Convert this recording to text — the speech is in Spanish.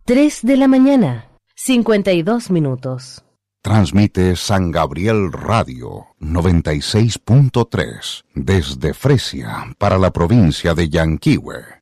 3 de la mañana, 52 minutos. Transmite San Gabriel Radio 96.3 desde Fresia para la provincia de Yanquihue.